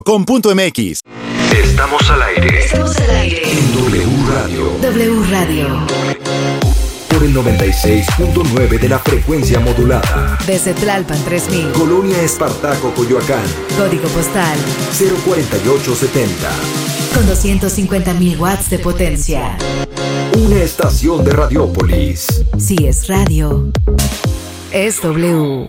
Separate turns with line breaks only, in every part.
con .mx.
Estamos al aire.
Estamos al aire.
En W Radio.
W Radio.
Por el 96.9 de la frecuencia modulada.
Desde Tlalpan 3000.
Colonia Espartaco, Coyoacán.
Código postal
04870.
con 250,000 watts de potencia.
Una estación de Radiópolis.
Si es radio, es W.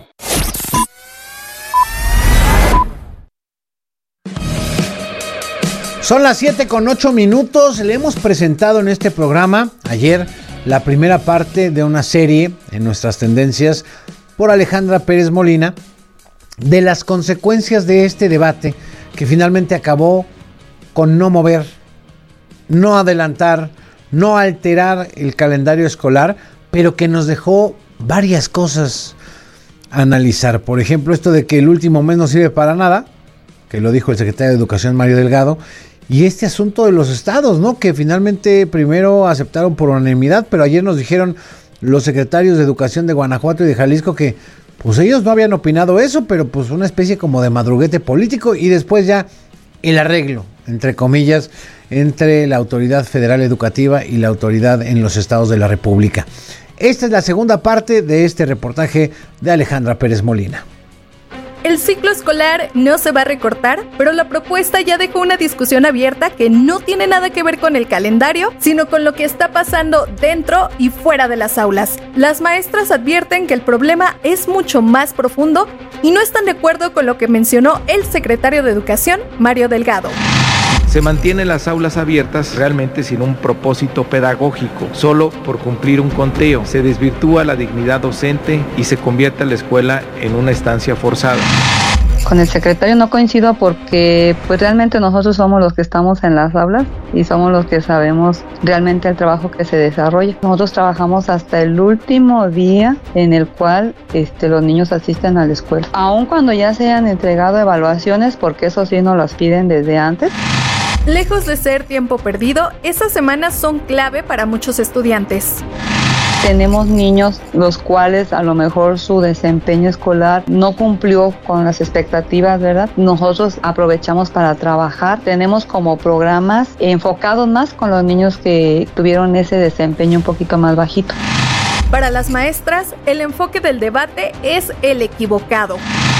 Son las 7:08. Le hemos presentado en este programa ayer la primera parte de una serie en nuestras tendencias por Alejandra Pérez Molina de las consecuencias de este debate que finalmente acabó con no mover, no adelantar, no alterar el calendario escolar, pero que nos dejó varias cosas a analizar. Por ejemplo, esto de que el último mes no sirve para nada, que lo dijo el secretario de Educación Mario Delgado, y este asunto de los estados, ¿no? Que finalmente primero aceptaron por unanimidad, pero ayer nos dijeron los secretarios de Educación de Guanajuato y de Jalisco que pues ellos no habían opinado eso, pero pues una especie como de madruguete político, y después ya el arreglo, entre comillas, entre la autoridad federal educativa y la autoridad en los estados de la República. Esta es la segunda parte de este reportaje de Alejandra Pérez Molina.
El ciclo escolar no se va a recortar, pero la propuesta ya dejó una discusión abierta que no tiene nada que ver con el calendario, sino con lo que está pasando dentro y fuera de las aulas. Las maestras advierten que el problema es mucho más profundo y no están de acuerdo con lo que mencionó el secretario de Educación, Mario Delgado.
Se mantienen las aulas abiertas realmente sin un propósito pedagógico, solo por cumplir un conteo. Se desvirtúa la dignidad docente y se convierte la escuela en una estancia forzada.
Con el secretario no coincido porque pues realmente nosotros somos los que estamos en las aulas y somos los que sabemos realmente el trabajo que se desarrolla. Nosotros trabajamos hasta el último día en el cual los niños asisten a la escuela. Aun cuando ya se hayan entregado evaluaciones, porque eso sí nos las piden desde antes.
Lejos de ser tiempo perdido, esas semanas son clave para muchos estudiantes.
Tenemos niños los cuales a lo mejor su desempeño escolar no cumplió con las expectativas, ¿verdad? Nosotros aprovechamos para trabajar. Tenemos como programas enfocados más con los niños que tuvieron ese desempeño un poquito más bajito.
Para las maestras, el enfoque del debate es el equivocado.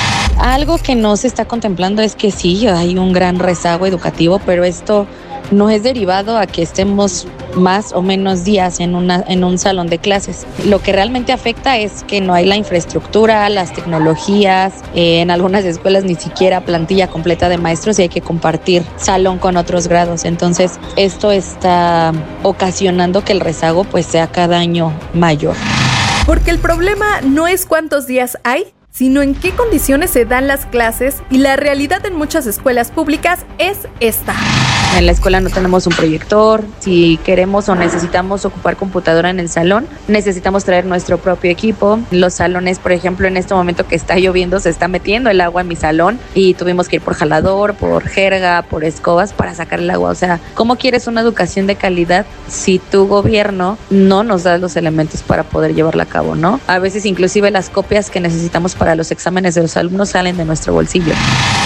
Algo que no se está contemplando es que sí, hay un gran rezago educativo, pero esto no es derivado a que estemos más o menos días en un salón de clases. Lo que realmente afecta es que no hay la infraestructura, las tecnologías, en algunas escuelas ni siquiera plantilla completa de maestros y hay que compartir salón con otros grados. Entonces, esto está ocasionando que el rezago pues sea cada año mayor.
Porque el problema no es cuántos días hay, sino en qué condiciones se dan las clases, y la realidad en muchas escuelas públicas es esta.
En la escuela no tenemos un proyector. Si queremos o necesitamos ocupar computadora en el salón, necesitamos traer nuestro propio equipo. Los salones, por ejemplo, en este momento que está lloviendo, se está metiendo el agua en mi salón y tuvimos que ir por jalador, por jerga, por escobas para sacar el agua. O sea, ¿cómo quieres una educación de calidad si tu gobierno no nos da los elementos para poder llevarla a cabo, ¿no? A veces inclusive las copias que necesitamos para los exámenes de los alumnos salen de nuestro bolsillo.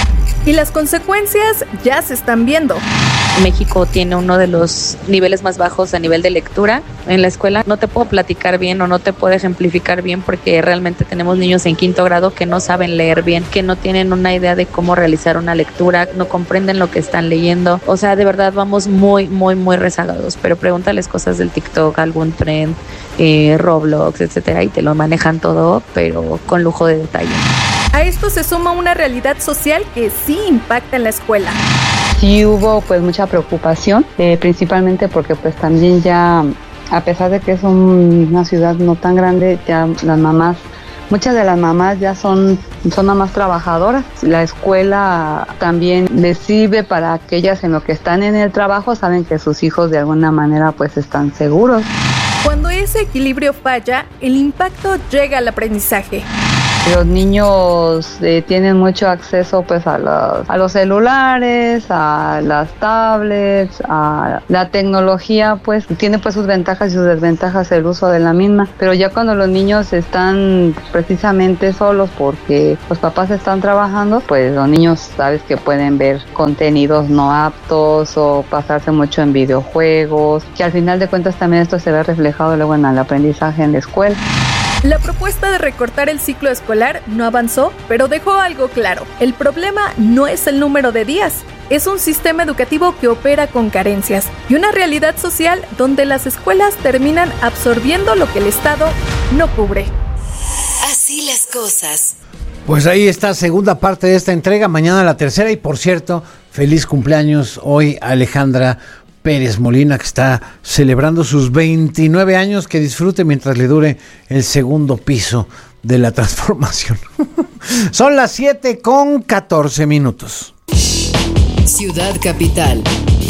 Y las consecuencias ya se están viendo.
México tiene uno de los niveles más bajos a nivel de lectura. En la escuela no te puedo platicar bien o no te puedo ejemplificar bien porque realmente tenemos niños en 5º grado que no saben leer bien, que no tienen una idea de cómo realizar una lectura, no comprenden lo que están leyendo. O sea, de verdad vamos muy, muy, muy rezagados. Pero pregúntales cosas del TikTok, algún trend, Roblox, etcétera, y te lo manejan todo, pero con lujo de detalle.
A esto se suma una realidad social que sí impacta en la escuela.
Sí hubo pues mucha preocupación, principalmente porque pues también ya, a pesar de que es una ciudad no tan grande, ya las mamás, muchas de las mamás ya son mamás trabajadoras. La escuela también les sirve para que ellas en lo que están en el trabajo saben que sus hijos de alguna manera pues están seguros.
Cuando ese equilibrio falla, el impacto llega al aprendizaje.
Los niños tienen mucho acceso pues a los celulares, a las tablets, a la tecnología, pues tiene pues sus ventajas y sus desventajas el uso de la misma, pero ya cuando los niños están precisamente solos porque los papás están trabajando, pues los niños sabes que pueden ver contenidos no aptos o pasarse mucho en videojuegos, que al final de cuentas también esto se ve reflejado luego en el aprendizaje en la escuela.
La propuesta de recortar el ciclo escolar no avanzó, pero dejó algo claro. El problema no es el número de días, es un sistema educativo que opera con carencias y una realidad social donde las escuelas terminan absorbiendo lo que el Estado no cubre.
Así las cosas.
Pues ahí está, segunda parte de esta entrega, mañana la tercera. Y por cierto, feliz cumpleaños hoy a Alejandra Pérez Molina, que está celebrando sus 29 años, que disfrute mientras le dure el segundo piso de la transformación. Son las 7:14.
Ciudad Capital.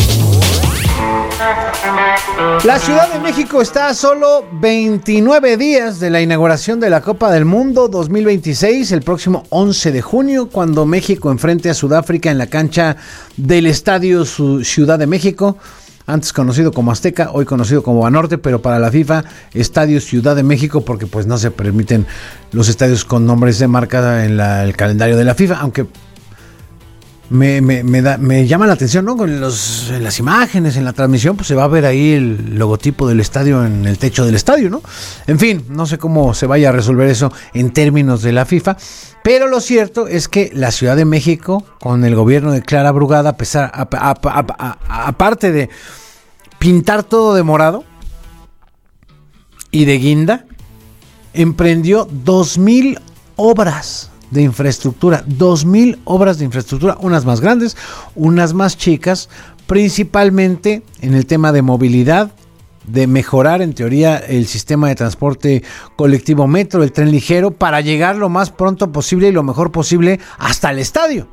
La Ciudad de México está a solo 29 días de la inauguración de la Copa del Mundo 2026, el próximo 11 de junio, cuando México enfrente a Sudáfrica en la cancha del Estadio Ciudad de México, antes conocido como Azteca, hoy conocido como Banorte, pero para la FIFA, Estadio Ciudad de México, porque pues no se permiten los estadios con nombres de marca en el calendario de la FIFA, aunque me llama la atención, ¿no? En las imágenes, en la transmisión, pues se va a ver ahí el logotipo del estadio en el techo del estadio, ¿no? En fin, no sé cómo se vaya a resolver eso en términos de la FIFA, pero lo cierto es que la Ciudad de México, con el gobierno de Clara Brugada, aparte de pintar todo de morado y de guinda, emprendió 2,000 obras de infraestructura, 2,000 obras de infraestructura, unas más grandes, unas más chicas, principalmente en el tema de movilidad, de mejorar en teoría el sistema de transporte colectivo metro, el tren ligero, para llegar lo más pronto posible y lo mejor posible hasta el estadio.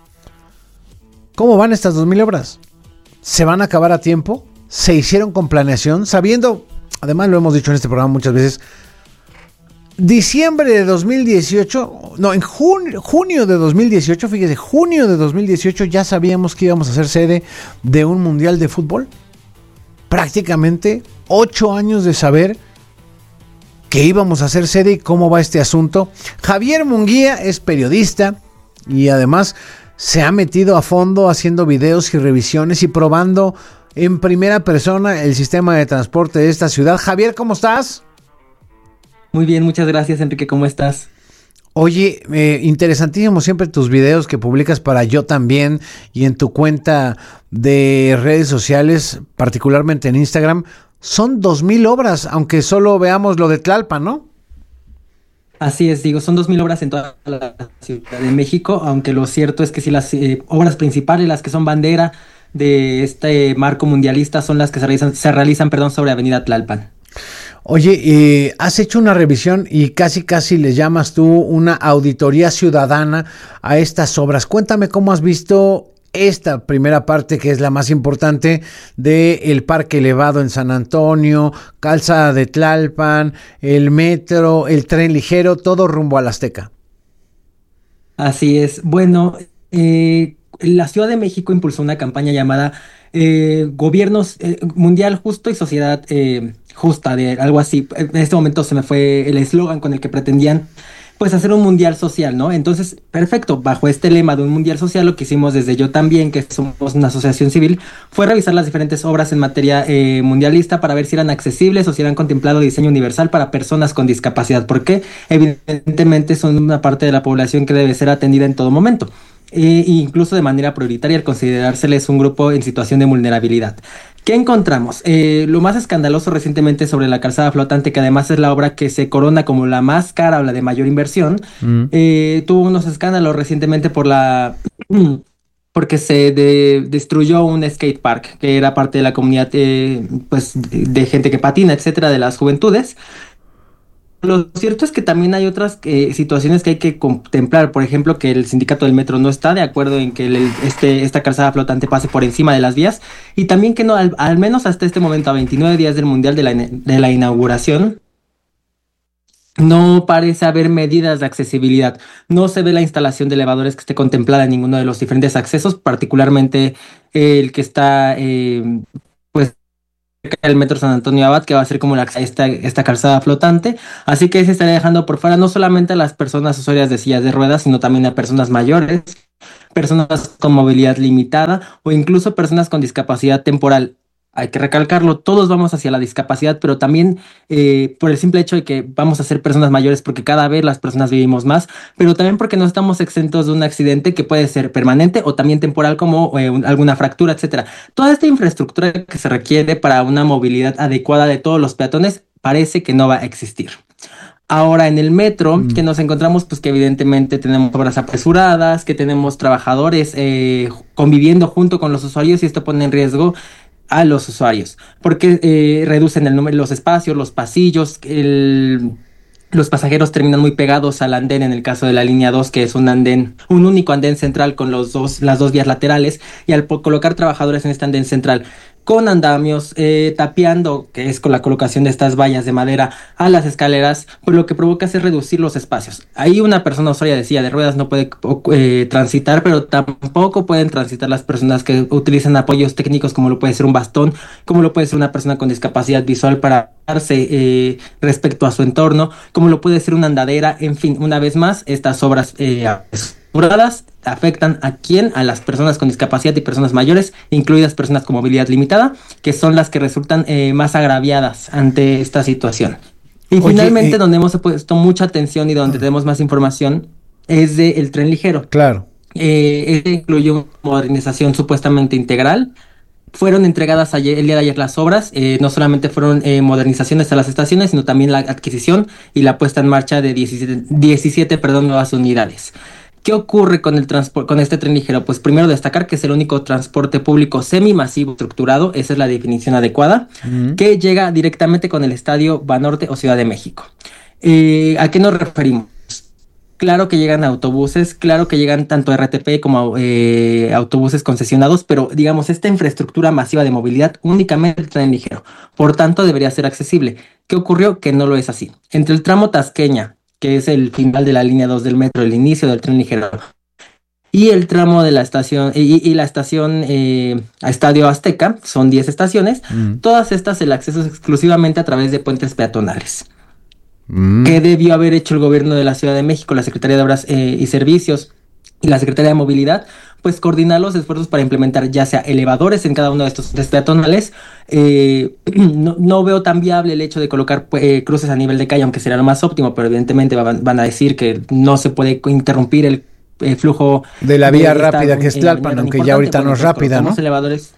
¿Cómo van estas 2,000 obras? ¿Se van a acabar a tiempo? ¿Se hicieron con planeación? Sabiendo, además lo hemos dicho en este programa muchas veces, diciembre de 2018, no, en junio de 2018, fíjese, junio de 2018 ya sabíamos que íbamos a ser sede de un mundial de fútbol. Prácticamente 8 años de saber que íbamos a ser sede y cómo va este asunto. Javier Munguía es periodista y además se ha metido a fondo haciendo videos y revisiones y probando en primera persona el sistema de transporte de esta ciudad. Javier, ¿cómo estás?
Muy bien, muchas gracias, Enrique, ¿cómo estás?
Oye, interesantísimo siempre tus videos que publicas para Yo También y en tu cuenta de redes sociales, particularmente en Instagram. Son 2,000 obras, aunque solo veamos lo de Tlalpan, ¿no?
Así es, digo, son 2,000 obras en toda la Ciudad de México, aunque lo cierto es que sí las obras principales, las que son bandera de este marco mundialista, son las que se realizan sobre Avenida Tlalpan.
Oye, has hecho una revisión y casi les llamas tú una auditoría ciudadana a estas obras. Cuéntame cómo has visto esta primera parte, que es la más importante, del Parque Elevado en San Antonio, Calzada de Tlalpan, el metro, el tren ligero, todo rumbo al Azteca.
Así es. Bueno, la Ciudad de México impulsó una campaña llamada Gobiernos Mundial Justo y Sociedad Justa, de algo así. En este momento se me fue el eslogan con el que pretendían pues hacer un mundial social, ¿no? Entonces, perfecto, bajo este lema de un mundial social, lo que hicimos desde Yo También, que somos una asociación civil, fue revisar las diferentes obras en materia mundialista para ver si eran accesibles o si eran contemplado diseño universal para personas con discapacidad, porque evidentemente son una parte de la población que debe ser atendida en todo momento. Incluso de manera prioritaria al considerárseles un grupo en situación de vulnerabilidad. ¿Qué encontramos? Lo más escandaloso recientemente sobre la calzada flotante, que además es la obra que se corona como la más cara o la de mayor inversión, tuvo unos escándalos recientemente porque se destruyó un skate park que era parte de la comunidad pues de gente que patina, etcétera, de las juventudes. Lo cierto es que también hay otras situaciones que hay que contemplar. Por ejemplo, que el sindicato del metro no está de acuerdo en que esta calzada flotante pase por encima de las vías, y también que no, al menos hasta este momento, a 29 días del mundial de la inauguración, No parece haber medidas de accesibilidad. No se ve la instalación de elevadores que esté contemplada en ninguno de los diferentes accesos, particularmente el que está pues cerca del Metro San Antonio Abad, que va a ser como esta calzada flotante. Así que se estaría dejando por fuera no solamente a las personas usuarias de sillas de ruedas, sino también a personas mayores, personas con movilidad limitada o incluso personas con discapacidad temporal. Hay que recalcarlo, todos vamos hacia la discapacidad, pero también por el simple hecho de que vamos a ser personas mayores, porque cada vez las personas vivimos más, pero también porque no estamos exentos de un accidente que puede ser permanente o también temporal, como alguna fractura, etcétera. Toda esta infraestructura que se requiere para una movilidad adecuada de todos los peatones parece que no va a existir. Ahora en el metro, que nos encontramos, pues que evidentemente tenemos obras apresuradas, que tenemos trabajadores conviviendo junto con los usuarios, y esto pone en riesgo a los usuarios, porque reducen el número, los espacios, los pasillos, los pasajeros terminan muy pegados al andén en el caso de la línea 2, que es un único andén central con las dos vías laterales, y al colocar trabajadores en este andén central con andamios, tapiando, que es con la colocación de estas vallas de madera a las escaleras, pues lo que provoca es reducir los espacios. Ahí una persona usuaria de silla de ruedas no puede transitar, pero tampoco pueden transitar las personas que utilizan apoyos técnicos, como lo puede ser un bastón, como lo puede ser una persona con discapacidad visual para darse respecto a su entorno, como lo puede ser una andadera. En fin, una vez más, estas obras afectan ¿a quién? A las personas con discapacidad y personas mayores, incluidas personas con movilidad limitada, que son las que resultan más agraviadas ante esta situación. Y finalmente, donde hemos puesto mucha atención y donde tenemos más información, es del tren ligero.
Claro.
Este incluye una modernización supuestamente integral. Fueron entregadas el día de ayer las obras, no solamente fueron modernizaciones a las estaciones, sino también la adquisición y la puesta en marcha de 17 nuevas unidades. ¿Qué ocurre con este tren ligero? Pues primero destacar que es el único transporte público semimasivo estructurado, esa es la definición adecuada, que llega directamente con el Estadio Banorte o Ciudad de México. ¿A qué nos referimos? Claro que llegan autobuses, claro que llegan tanto RTP como autobuses concesionados, pero digamos, esta infraestructura masiva de movilidad únicamente el tren ligero. Por tanto, debería ser accesible. ¿Qué ocurrió? Que no lo es así. Entre el tramo Tasqueña, que es el final de la línea 2 del metro, el inicio del tren ligero, y el tramo de la estación, y la estación a Estadio Azteca, son 10 estaciones, todas estas el acceso es exclusivamente a través de puentes peatonales. ¿Qué debió haber hecho el gobierno de la Ciudad de México, la Secretaría de Obras y Servicios y la Secretaría de Movilidad? Pues coordinar los esfuerzos para implementar ya sea elevadores en cada uno de estos puentes peatonales. No veo tan viable el hecho de colocar cruces a nivel de calle, aunque sería lo más óptimo, pero evidentemente van a decir que no se puede interrumpir el flujo
de la vía rápida que es Tlalpan, aunque ya ahorita no es rápida, ¿no?
Elevadores.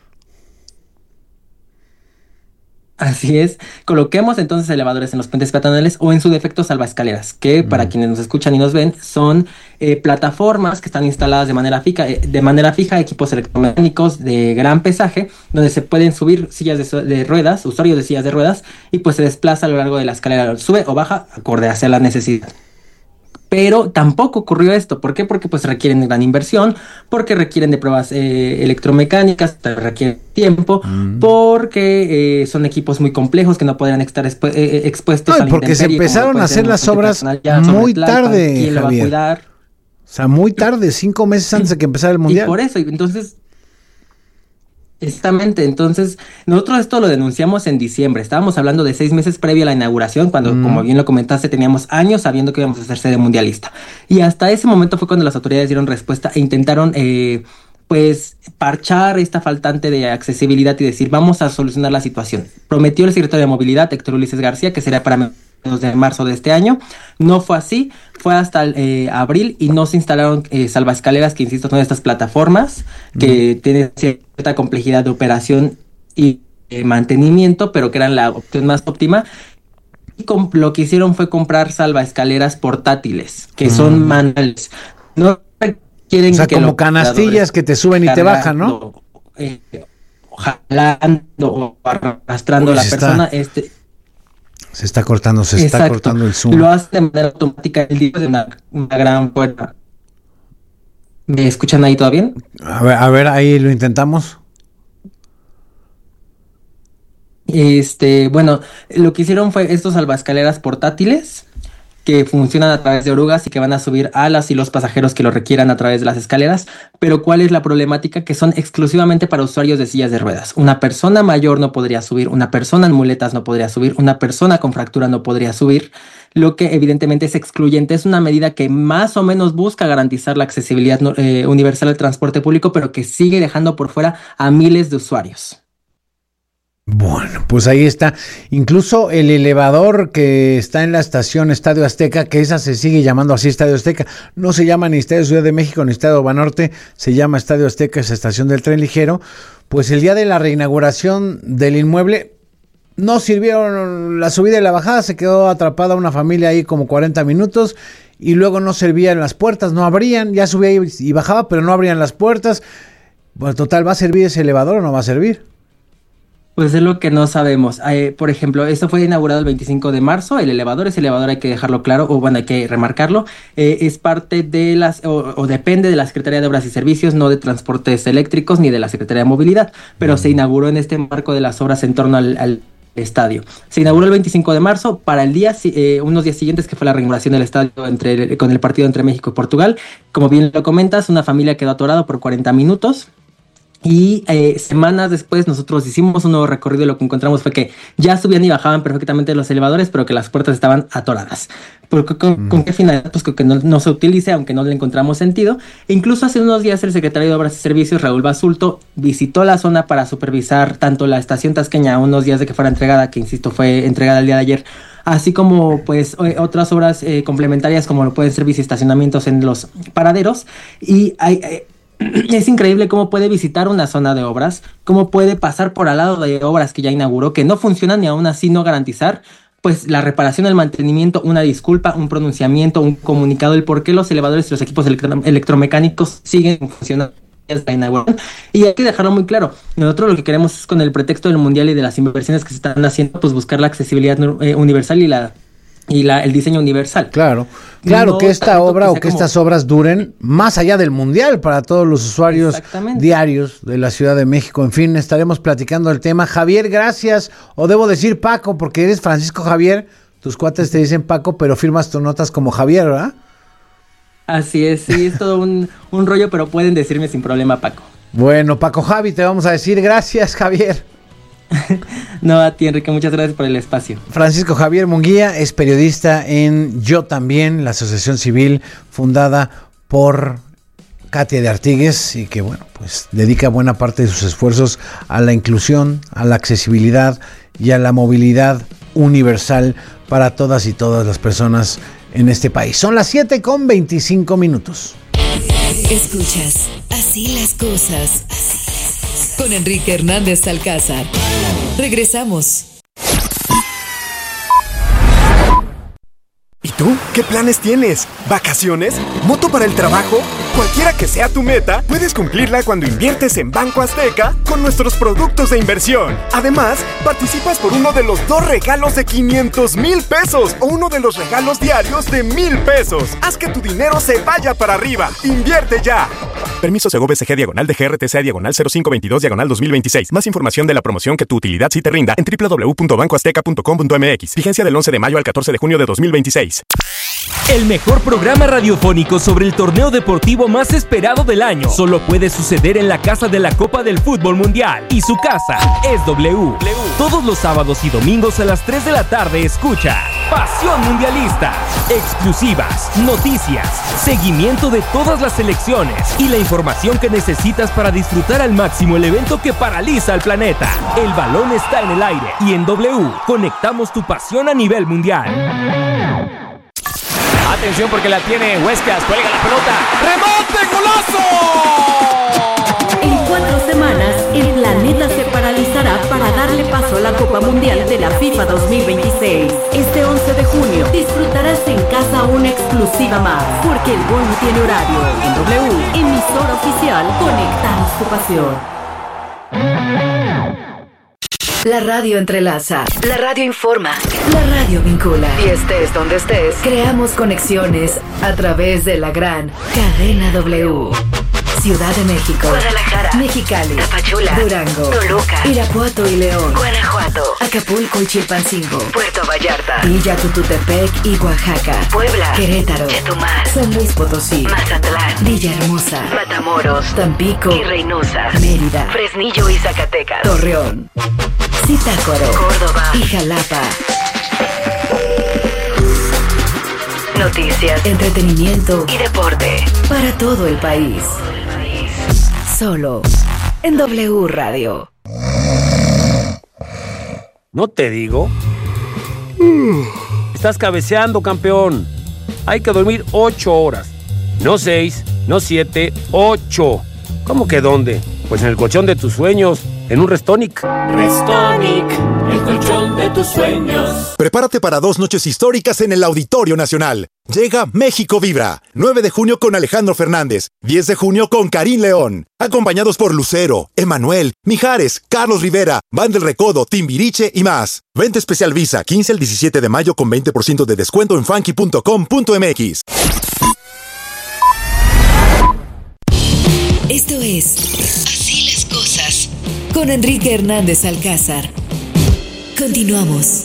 Así es, coloquemos entonces elevadores en los puentes peatonales o en su defecto salvaescaleras, que para quienes nos escuchan y nos ven son plataformas que están instaladas de manera fija, equipos electromecánicos de gran pesaje, donde se pueden subir sillas de ruedas, usuarios de sillas de ruedas, y pues se desplaza a lo largo de la escalera, sube o baja acorde hacia la necesidad. Pero tampoco ocurrió esto. ¿Por qué? Porque pues requieren de gran inversión, porque requieren de pruebas electromecánicas, requieren tiempo, porque son equipos muy complejos que no podrían estar expuestos a la
porque se empezaron a hacer las obras muy tarde, Javier. O sea, muy tarde, 5 meses antes de que empezara el Mundial.
Y por eso, entonces... Exactamente, entonces nosotros esto lo denunciamos en diciembre, estábamos hablando de 6 meses previo a la inauguración, cuando como bien lo comentaste teníamos años sabiendo que íbamos a ser sede mundialista, y hasta ese momento fue cuando las autoridades dieron respuesta e intentaron pues parchar esta faltante de accesibilidad y decir vamos a solucionar la situación. Prometió el secretario de Movilidad, Héctor Ulises García, que sería para mediados de marzo de este año. No fue así, fue hasta abril y no se instalaron salvaescaleras, que insisto son estas plataformas que tienen cierta complejidad de operación y mantenimiento, pero que eran la opción más óptima. Y lo que hicieron fue comprar salvaescaleras portátiles, que son manuales. No quieren,
o sea, como canastillas que te suben y te bajan, ¿no?
Jalando o arrastrando a la persona.
Se está cortando el zoom.
Lo hace de manera automática el día de una gran fuerza. ¿Me escuchan ahí todo bien?
A ver, ahí lo intentamos.
Bueno, lo que hicieron fue estos salvaescaleras portátiles que funcionan a través de orugas y que van a subir a las y los pasajeros que lo requieran a través de las escaleras. Pero ¿cuál es la problemática? Que son exclusivamente para usuarios de sillas de ruedas. Una persona mayor no podría subir, una persona en muletas no podría subir, una persona con fractura no podría subir, lo que evidentemente es excluyente. Es una medida que más o menos busca garantizar la accesibilidad universal al transporte público, pero que sigue dejando por fuera a miles de usuarios.
Bueno, pues ahí está. Incluso el elevador que está en la estación Estadio Azteca, que esa se sigue llamando así, Estadio Azteca, no se llama ni Estadio Ciudad de México ni Estadio Banorte, se llama Estadio Azteca, esa estación del tren ligero. Pues el día de la reinauguración del inmueble no sirvieron la subida y la bajada, se quedó atrapada una familia ahí como 40 minutos y luego no servían las puertas, no abrían, ya subía y bajaba, pero no abrían las puertas. Bueno, total, ¿va a servir ese elevador o no va a servir?
Pues es lo que no sabemos. Por ejemplo, esto fue inaugurado el 25 de marzo. Ese elevador hay que dejarlo claro, o bueno, hay que remarcarlo. Es parte de o depende de la Secretaría de Obras y Servicios, no de Transportes Eléctricos ni de la Secretaría de Movilidad, pero se inauguró en este marco de las obras en torno al estadio. Se inauguró el 25 de marzo, para el día, unos días siguientes, que fue la reinauguración del estadio con el partido entre México y Portugal. Como bien lo comentas, una familia quedó atorada por 40 minutos. Y semanas después nosotros hicimos un nuevo recorrido y lo que encontramos fue que ya subían y bajaban perfectamente los elevadores, pero que las puertas estaban atoradas. ¿Con qué finalidad? Pues que no se utilice, aunque no le encontramos sentido. E incluso hace unos días el secretario de Obras y Servicios, Raúl Basulto, visitó la zona para supervisar tanto la estación Tasqueña a unos días de que fuera entregada, que insisto fue entregada el día de ayer, así como pues otras obras complementarias como lo pueden ser biciestacionamientos en los paraderos. Y es increíble cómo puede visitar una zona de obras, cómo puede pasar por al lado de obras que ya inauguró, que no funcionan y aún así no garantizar pues la reparación, el mantenimiento, una disculpa, un pronunciamiento, un comunicado, el por qué los elevadores y los equipos electromecánicos siguen funcionando. Y hay que dejarlo muy claro, nosotros lo que queremos es, con el pretexto del mundial y de las inversiones que se están haciendo, pues buscar la accesibilidad universal y el diseño universal. Claro
no, que esta obra o que estas obras duren más allá del mundial para todos los usuarios diarios de la Ciudad de México. En fin, estaremos platicando el tema. Javier, gracias, o debo decir Paco, porque eres Francisco Javier, tus cuates te dicen Paco, pero firmas tus notas como Javier, ¿verdad?
Así es, sí, es todo un rollo, pero pueden decirme sin problema Paco.
Bueno, Paco Javi, te vamos a decir gracias, Javier.
No, a ti, Enrique, muchas gracias por el espacio.
Francisco Javier Munguía es periodista en Yo También, la asociación civil fundada por Katia de Artigues y que, bueno, pues dedica buena parte de sus esfuerzos a la inclusión, a la accesibilidad y a la movilidad universal para todas y todas las personas en este país. Son las 7:25.
Escuchas Así las cosas con Enrique Hernández Alcázar. Regresamos.
¿Y tú? ¿Qué planes tienes? ¿Vacaciones? ¿Moto para el trabajo? Cualquiera que sea tu meta, puedes cumplirla cuando inviertes en Banco Azteca con nuestros productos de inversión. Además, participas por uno de los 2 regalos de 500,000 pesos o uno de los regalos diarios de 1,000 pesos. Haz que tu dinero se vaya para arriba. ¡Invierte ya! Permiso Segov SG /DGRTC/0522/2026. Más información de la promoción que tu utilidad sí te rinda en www.bancoazteca.com.mx. Vigencia del 11 de mayo al 14 de junio de 2026.
El mejor programa radiofónico sobre el torneo deportivo más esperado del año solo puede suceder en la casa de la Copa del Fútbol Mundial. Y su casa es W. Todos los sábados y domingos a las 3 de la tarde escucha Pasión Mundialista. Exclusivas, noticias, seguimiento de todas las selecciones y la información que necesitas para disfrutar al máximo el evento que paraliza al planeta. El balón está en el aire y en W conectamos tu pasión a nivel mundial.
Atención porque la tiene Huescas, cuelga la pelota, ¡remate, golazo!
En 4 semanas, el planeta se paralizará para darle paso a la Copa Mundial de la FIFA 2026. Este 11 de junio disfrutarás en casa una exclusiva más, porque el gol no tiene horario. En W, emisora oficial, conectamos tu pasión.
La radio entrelaza, la radio informa, la radio vincula. Y estés donde estés, creamos conexiones a través de la gran cadena W. Ciudad de México, Guadalajara, Mexicali, Tapachula, Durango, Toluca, Irapuato y León, Guanajuato, Acapulco y Chilpancingo, Puerto Vallarta, Villa Tututepec y Oaxaca, Puebla, Querétaro, Chetumal, San Luis Potosí, Mazatlán, Villahermosa, Matamoros, Tampico y Reynosa, Mérida, Fresnillo y Zacatecas, Torreón, Zitácuaro, Córdoba y Jalapa. Noticias, entretenimiento y deporte para todo el país. Solo en W Radio.
¿No te digo? Estás cabeceando, campeón. Hay que dormir 8 horas. No 6, no 7, 8. ¿Cómo que dónde? Pues en el colchón de tus sueños, en un Restonic.
Restonic, el colchón de tus sueños.
Prepárate para 2 noches históricas en el Auditorio Nacional. Llega México Vibra. 9 de junio con Alejandro Fernández. 10 de junio con Karim León. Acompañados por Lucero, Emanuel, Mijares, Carlos Rivera, Van del Recodo, Timbiriche y más. Venta especial Visa, 15 al 17 de mayo con 20% de descuento en funky.com.mx.
Esto es Así las cosas con Enrique Hernández Alcázar. Continuamos.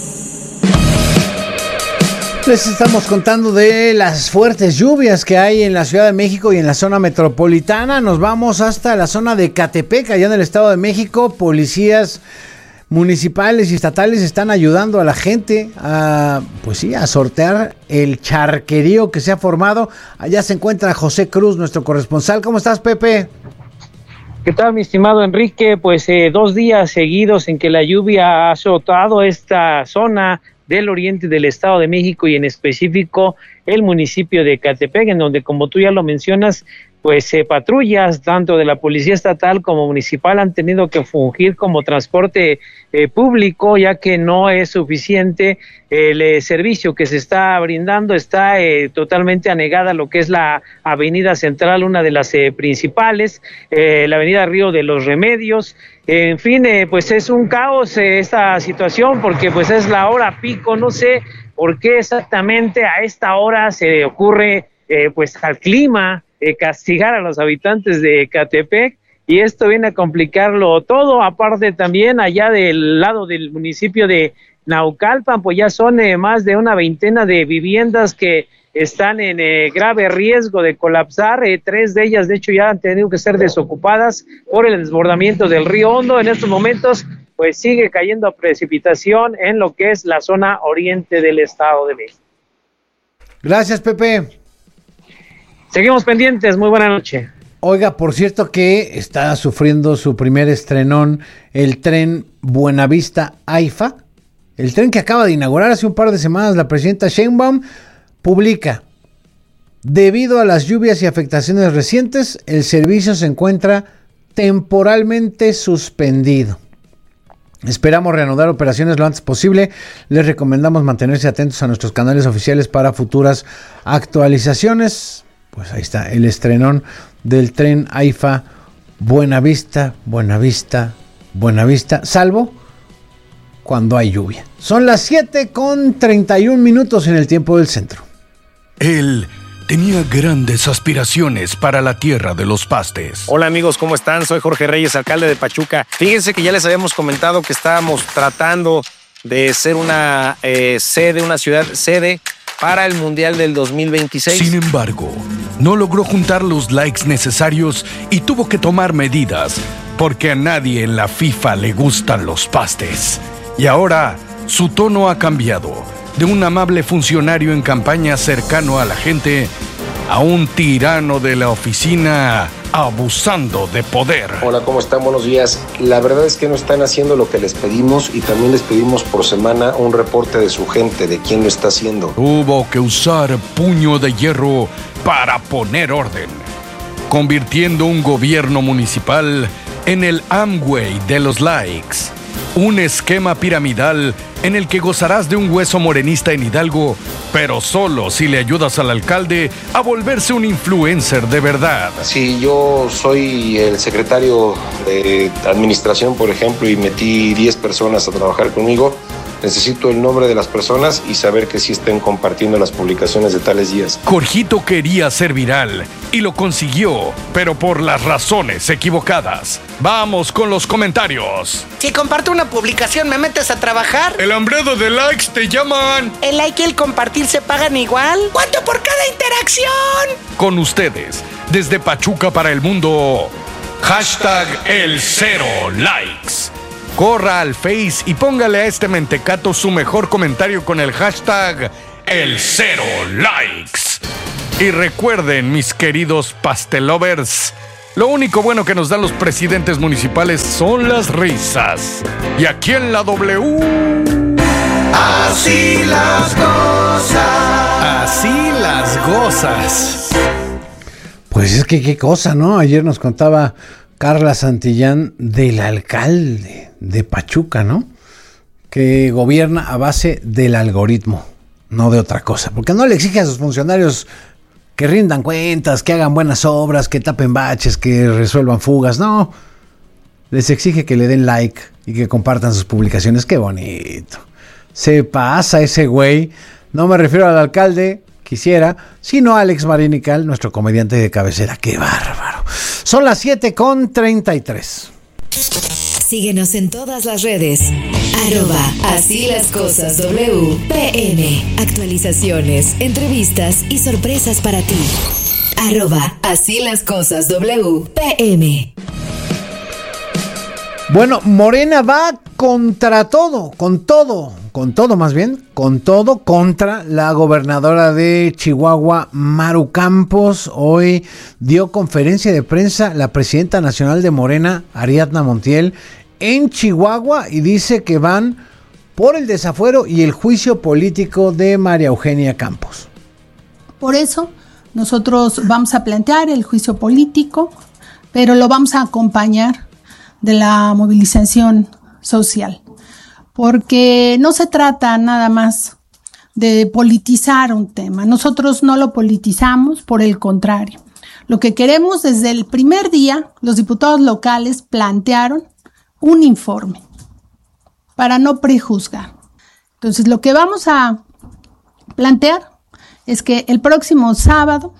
Les estamos contando de las fuertes lluvias que hay en la Ciudad de México y en la zona metropolitana. Nos vamos hasta la zona de Ecatepec, allá en el Estado de México. Policías municipales y estatales están ayudando a la gente a sortear el charquerío que se ha formado. Allá se encuentra José Cruz, nuestro corresponsal. ¿Cómo estás, Pepe?
¿Qué tal, mi estimado Enrique? Pues 2 días seguidos en que la lluvia ha azotado esta zona del oriente del Estado de México y en específico el municipio de Ecatepec, en donde, como tú ya lo mencionas, pues patrullas tanto de la Policía Estatal como municipal han tenido que fungir como transporte público, ya que no es suficiente el servicio que se está brindando. Está totalmente anegada lo que es la avenida central, una de las principales, la avenida Río de los Remedios. En fin, pues es un caos esta situación, porque pues es la hora pico. No sé por qué exactamente a esta hora se le ocurre pues al clima castigar a los habitantes de Ecatepec, y esto viene a complicarlo todo. Aparte, también allá del lado del municipio de Naucalpan, pues ya son más de una veintena de viviendas que están en grave riesgo de colapsar. 3 de ellas, de hecho, ya han tenido que ser desocupadas por el desbordamiento del río Hondo. En estos momentos, pues sigue cayendo precipitación en lo que es la zona oriente del Estado de México.
Gracias, Pepe.
Seguimos pendientes, muy buena noche.
Oiga, por cierto que está sufriendo su primer estrenón el tren Buenavista AIFA, el tren que acaba de inaugurar hace un par de semanas la presidenta Sheinbaum. Publica: debido a las lluvias y afectaciones recientes, el servicio se encuentra temporalmente suspendido. Esperamos reanudar operaciones lo antes posible. Les recomendamos mantenerse atentos a nuestros canales oficiales para futuras actualizaciones. Pues ahí está el estrenón del tren AIFA Buenavista, salvo cuando hay lluvia. Son las 7:31 en el tiempo del centro.
Él tenía grandes aspiraciones para la tierra de los pastes.
Hola amigos, ¿cómo están? Soy Jorge Reyes, alcalde de Pachuca. Fíjense que ya les habíamos comentado que estábamos tratando de ser una ciudad sede para el Mundial del 2026.
Sin embargo, no logró juntar los likes necesarios y tuvo que tomar medidas, porque a nadie en la FIFA le gustan los pastes. Y ahora, su tono ha cambiado. De un amable funcionario en campaña cercano a la gente, a un tirano de la oficina abusando de poder.
Hola, ¿cómo están? Buenos días. La verdad es que no están haciendo lo que les pedimos, y también les pedimos por semana un reporte de su gente, de quién lo está haciendo.
Hubo que usar puño de hierro para poner orden, convirtiendo un gobierno municipal en el Amway de los likes. Un esquema piramidal en el que gozarás de un hueso morenista en Hidalgo, pero solo si le ayudas al alcalde a volverse un influencer de verdad.
Si yo soy el secretario de administración, por ejemplo, y metí 10 personas a trabajar conmigo, necesito el nombre de las personas y saber que sí estén compartiendo las publicaciones de tales días.
Jorgito quería ser viral Y lo consiguió, pero por las razones equivocadas. Vamos con los comentarios.
Si comparto una publicación, ¿me metes a trabajar?
El hambriado de likes te llaman.
¿El like y el compartir se pagan igual? ¿Cuánto por cada interacción?
Con ustedes, desde Pachuca para el mundo, #el0likes. Corra al Face y póngale a este mentecato su mejor comentario con el hashtag #el0likes. Y recuerden, mis queridos pastelovers, lo único bueno que nos dan los presidentes municipales son las risas. Y aquí en la W...
Así las cosas.
Así las gozas.
Pues es que qué cosa, ¿no? Ayer nos contaba Carla Santillán del alcalde de Pachuca, ¿no? Que gobierna a base del algoritmo, no de otra cosa. Porque no le exige a sus funcionarios que rindan cuentas, que hagan buenas obras, que tapen baches, que resuelvan fugas. No, les exige que le den like y que compartan sus publicaciones. ¡Qué bonito! Se pasa ese güey. No me refiero al alcalde, quisiera, sino a Alex Marinical, nuestro comediante de cabecera. ¡Qué bárbaro! Son las 7:33.
Síguenos en todas las redes. @Así las cosas WPM. Actualizaciones, entrevistas y sorpresas para ti. @Así las cosas WPM.
Bueno, Morena va contra todo, con todo contra la gobernadora de Chihuahua, Maru Campos. Hoy dio conferencia de prensa la presidenta nacional de Morena, Ariadna Montiel, en Chihuahua, y dice que van por el desafuero y el juicio político de María Eugenia Campos.
Por eso nosotros vamos a plantear el juicio político, pero lo vamos a acompañar de la movilización social, porque no se trata nada más de politizar un tema. Nosotros no lo politizamos, por el contrario. Lo que queremos desde el primer día, los diputados locales plantearon un informe para no prejuzgar. Entonces, lo que vamos a plantear es que el próximo sábado,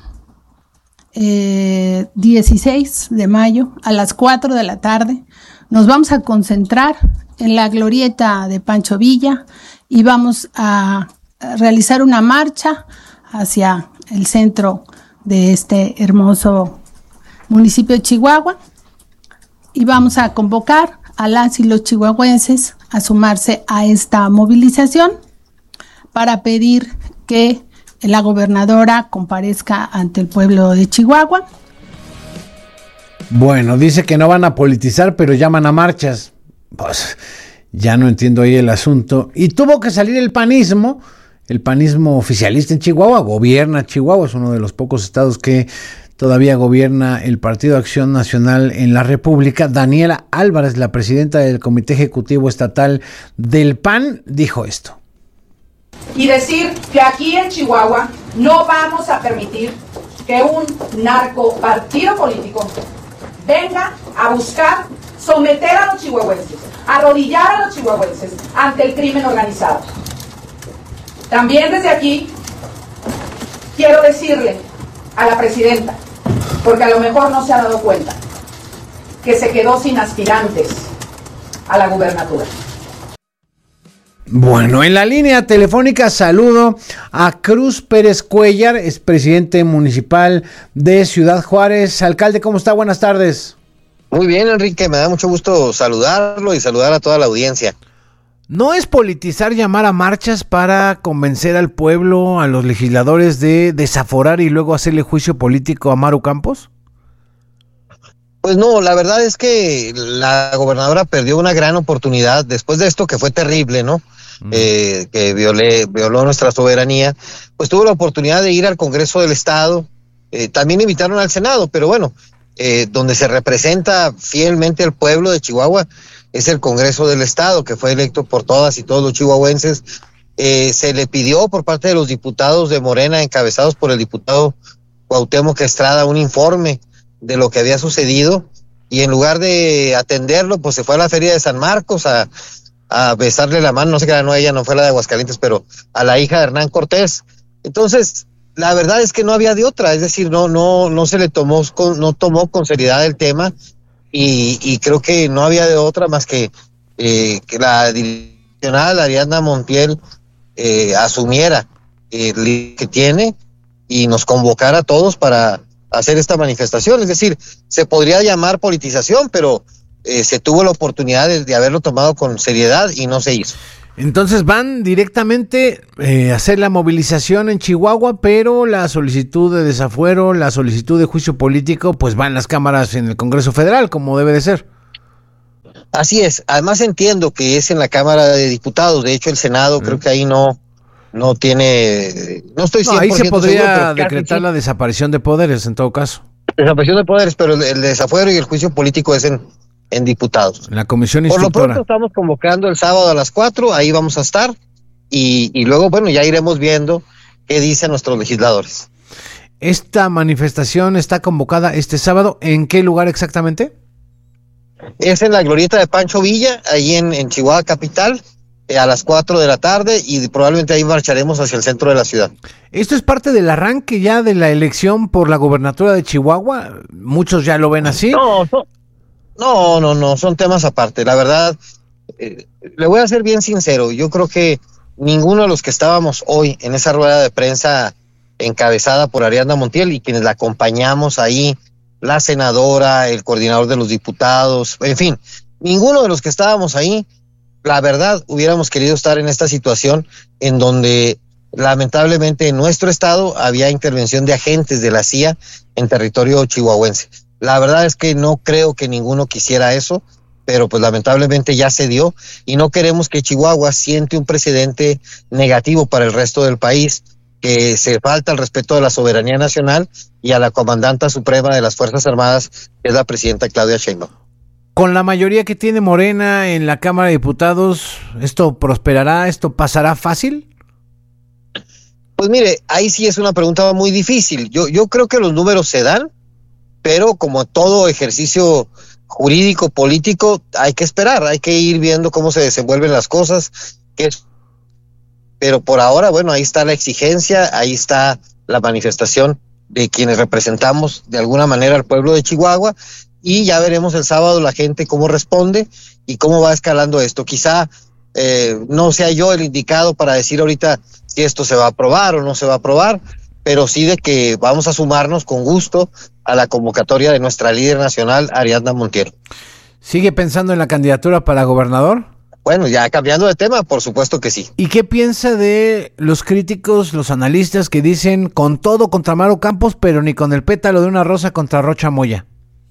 16 de mayo, a las 4 de la tarde, nos vamos a concentrar en la glorieta de Pancho Villa y vamos a realizar una marcha hacia el centro de este hermoso municipio de Chihuahua, y vamos a convocar a las y los chihuahuenses a sumarse a esta movilización para pedir que la gobernadora comparezca ante el pueblo de Chihuahua.
Bueno, dice que no van a politizar, pero llaman a marchas. Pues ya no entiendo ahí el asunto. Y tuvo que salir el panismo oficialista en Chihuahua. Gobierna Chihuahua, es uno de los pocos estados que todavía gobierna el Partido Acción Nacional en la República. Daniela Álvarez, la presidenta del Comité Ejecutivo Estatal del PAN, dijo esto.
Y decir que aquí en Chihuahua no vamos a permitir que un narco partido político venga a buscar someter a los chihuahuenses, arrodillar a los chihuahuenses ante el crimen organizado. También desde aquí quiero decirle a la presidenta, porque a lo mejor no se ha dado cuenta, que se quedó sin aspirantes a la gubernatura.
Bueno, en la línea telefónica saludo a Cruz Pérez Cuellar, es presidente municipal de Ciudad Juárez. Alcalde, ¿cómo está? Buenas tardes.
Muy bien, Enrique, me da mucho gusto saludarlo y saludar a toda la audiencia.
¿No es politizar llamar a marchas para convencer al pueblo, a los legisladores, de desaforar y luego hacerle juicio político a Maru Campos?
Pues no, la verdad es que la gobernadora perdió una gran oportunidad después de esto que fue terrible, ¿no? Que violó nuestra soberanía. Pues tuvo la oportunidad de ir al Congreso del Estado, también invitaron al Senado, pero bueno, donde se representa fielmente al pueblo de Chihuahua es el Congreso del Estado, que fue electo por todas y todos los chihuahuenses. Se le pidió por parte de los diputados de Morena, encabezados por el diputado Cuauhtémoc Estrada, un informe de lo que había sucedido, y en lugar de atenderlo, pues se fue a la feria de San Marcos a besarle la mano, no sé qué era, no, ella no fue la de Aguascalientes, pero a la hija de Hernán Cortés. Entonces, la verdad es que no había de otra, es decir, no se le tomó con seriedad el tema y creo que no había de otra más que la direccional Ariadna Montiel asumiera el que tiene y nos convocara a todos para hacer esta manifestación. Es decir, se podría llamar politización, pero se tuvo la oportunidad de haberlo tomado con seriedad y no se hizo.
Entonces van directamente a hacer la movilización en Chihuahua, pero la solicitud de desafuero, la solicitud de juicio político, pues van las cámaras en el Congreso Federal, como debe de ser.
Así es. Además entiendo que es en la Cámara de Diputados. De hecho, el Senado creo que ahí no tiene... No estoy 100%
ahí se podría
seguro,
decretar la desaparición de poderes, en todo caso.
Desaparición de poderes, pero el desafuero y el juicio político es en diputados.
En la comisión
instructora. Por lo pronto estamos convocando el sábado a las 4, ahí vamos a estar, y luego, bueno, ya iremos viendo qué dicen nuestros legisladores.
¿Esta manifestación está convocada este sábado? ¿En qué lugar exactamente?
Es en la glorieta de Pancho Villa, ahí en Chihuahua capital, a las 4 de la tarde, y probablemente ahí marcharemos hacia el centro de la ciudad.
¿Esto es parte del arranque ya de la elección por la gobernatura de Chihuahua? ¿Muchos ya lo ven así?
No, son temas aparte. La verdad, le voy a ser bien sincero, yo creo que ninguno de los que estábamos hoy en esa rueda de prensa encabezada por Ariadna Montiel y quienes la acompañamos ahí, la senadora, el coordinador de los diputados, en fin, ninguno de los que estábamos ahí, la verdad, hubiéramos querido estar en esta situación en donde lamentablemente en nuestro estado había intervención de agentes de la CIA en territorio chihuahuense. La verdad es que no creo que ninguno quisiera eso, pero pues lamentablemente ya se dio y no queremos que Chihuahua siente un precedente negativo para el resto del país, que se falta el respeto de la soberanía nacional y a la comandanta suprema de las Fuerzas Armadas, que es la presidenta Claudia Sheinbaum.
Con la mayoría que tiene Morena en la Cámara de Diputados, ¿esto prosperará? ¿Esto pasará fácil?
Pues mire, ahí sí es una pregunta muy difícil. Yo creo que los números se dan, pero como todo ejercicio jurídico, político, hay que esperar, hay que ir viendo cómo se desenvuelven las cosas. Pero por ahora, bueno, ahí está la exigencia, ahí está la manifestación de quienes representamos de alguna manera al pueblo de Chihuahua, y ya veremos el sábado la gente cómo responde y cómo va escalando esto. Quizá no sea yo el indicado para decir ahorita si esto se va a aprobar o no se va a aprobar, pero sí de que vamos a sumarnos con gusto a la convocatoria de nuestra líder nacional, Ariadna Montiel.
¿Sigue pensando en la candidatura para gobernador?
Bueno, ya cambiando de tema, por supuesto que sí.
¿Y qué piensa de los críticos, los analistas que dicen con todo contra Maru Campos, pero ni con el pétalo de una rosa contra Rocha Moya?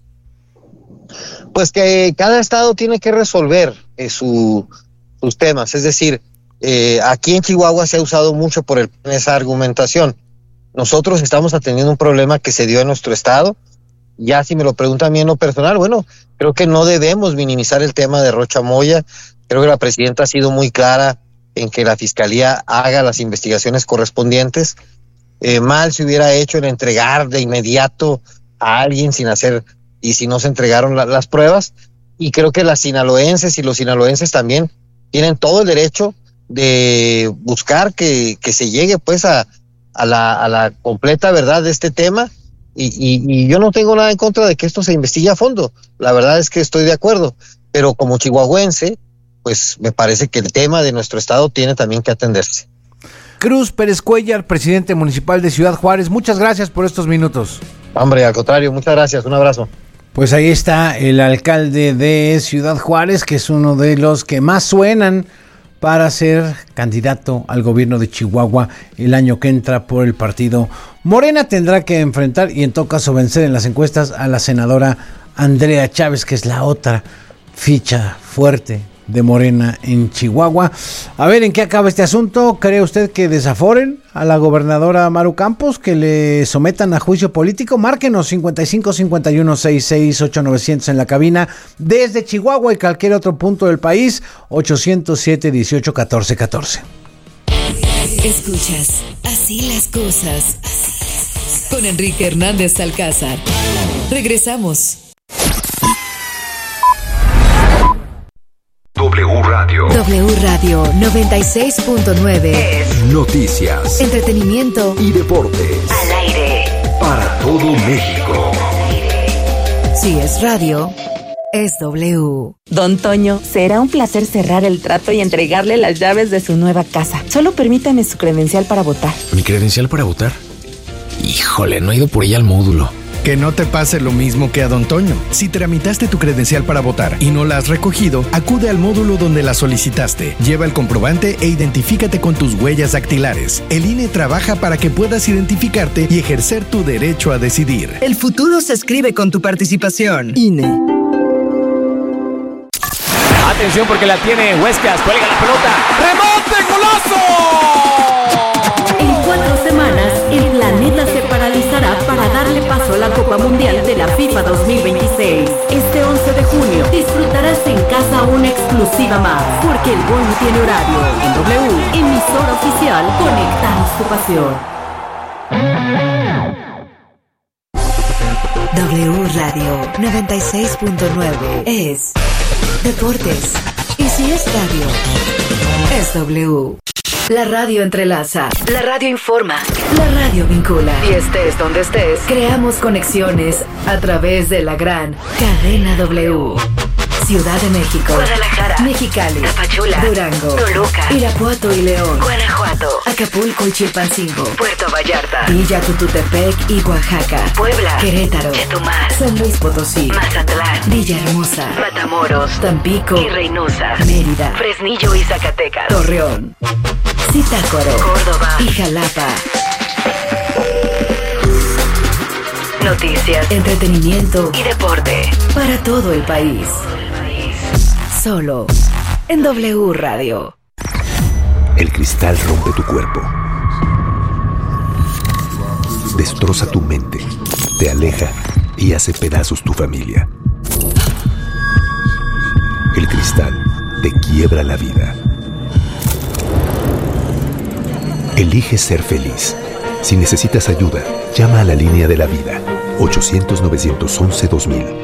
Pues que cada estado tiene que resolver sus temas, es decir, aquí en Chihuahua se ha usado mucho esa argumentación. Nosotros estamos atendiendo un problema que se dio en nuestro estado. Ya si me lo preguntan a mí en lo personal, bueno, creo que no debemos minimizar el tema de Rocha Moya. Creo que la presidenta ha sido muy clara en que la fiscalía haga las investigaciones correspondientes. Mal se hubiera hecho en entregar de inmediato a alguien sin hacer, y si no se entregaron las pruebas. Y creo que las sinaloenses y los sinaloenses también tienen todo el derecho de buscar que se llegue pues a la completa verdad de este tema, y yo no tengo nada en contra de que esto se investigue a fondo. La verdad es que estoy de acuerdo, pero como chihuahuense, pues me parece que el tema de nuestro estado tiene también que atenderse.
Cruz Pérez Cuellar, presidente municipal de Ciudad Juárez, muchas gracias por estos minutos.
Hombre, al contrario, muchas gracias, un abrazo.
Pues ahí está el alcalde de Ciudad Juárez, que es uno de los que más suenan para ser candidato al gobierno de Chihuahua el año que entra por el partido Morena. Tendrá que enfrentar y en todo caso vencer en las encuestas a la senadora Andrea Chávez, que es la otra ficha fuerte de Morena en Chihuahua. A ver en qué acaba este asunto. ¿Cree usted que desaforen a la gobernadora Maru Campos, que le sometan a juicio político? Márquenos 55 51 66 8900 en la cabina desde Chihuahua y cualquier otro punto del país, 807 18 14 14.
Escuchas Así las cosas con Enrique Hernández Alcázar. Regresamos.
W Radio. Radio.
W Radio 96.9 es
Noticias,
entretenimiento
y deportes.
Al aire.
Para todo México.
Si es radio, es W.
Don Toño, será un placer cerrar el trato y entregarle las llaves de su nueva casa. Solo permítame su credencial para votar.
¿Mi credencial para votar? Híjole, no he ido por ella al módulo.
Que no te pase lo mismo que a Don Toño. Si tramitaste tu credencial para votar y no la has recogido, acude al módulo donde la solicitaste. Lleva el comprobante e identifícate con tus huellas dactilares. El INE trabaja para que puedas identificarte y ejercer tu derecho a decidir.
El futuro se escribe con tu participación. INE.
Atención porque la tiene Huescas, cuelga la pelota. ¡Rebote, golazo!
En 4 semanas, el planeta se paralizará para darle paso a la Copa Mundial de la FIFA 2026. Este 11 de junio disfrutarás en casa una exclusiva más, porque el gol no tiene horario. En W, emisora oficial, conectamos tu pasión.
W Radio 96.9 es deportes. Y si es radio, es W. La radio entrelaza, la radio informa, la radio vincula. Y estés donde estés, creamos conexiones a través de la gran cadena W. Ciudad de México, Guadalajara, Mexicali, Tapachula, Durango, Toluca, Irapuato y León, Guanajuato, Acapulco y Chilpancingo, Puerto Vallarta, Villa Tututepec y Oaxaca, Puebla, Querétaro, Chetumal, San Luis Potosí, Mazatlán, Villahermosa, Matamoros, Tampico y Reynosa, Mérida, Fresnillo y Zacatecas, Torreón, Zitácuaro, Córdoba y Jalapa. Noticias, entretenimiento y deporte para todo el país. Solo en W Radio.
El cristal rompe tu cuerpo. Destroza tu mente. Te aleja y hace pedazos tu familia. El cristal te quiebra la vida. Elige ser feliz. Si necesitas ayuda, llama a la línea de la vida. 800-911-2000.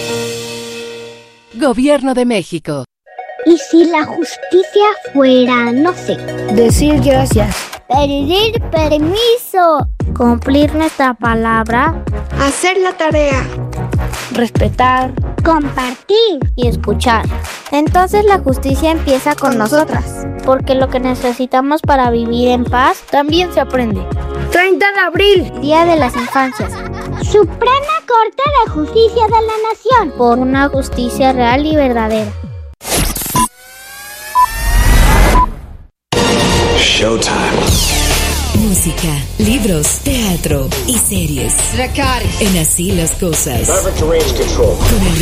Gobierno de México.
¿Y si la justicia fuera, no sé, decir gracias, pedir permiso, cumplir nuestra palabra, hacer la tarea, respetar, compartir y escuchar? Entonces la justicia empieza con nosotras, porque lo que necesitamos para vivir en paz también se aprende. 30 de abril, Día de las Infancias. Suprema Corte de Justicia de la Nación, por una justicia real y verdadera.
Showtime. Música, libros, teatro y series. En Así las Cosas. Con